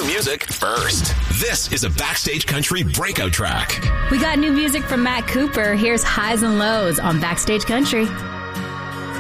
new music first. This is a Backstage Country breakout track. We got new music from Matt Cooper. Here's Highs and Lows on Backstage Country.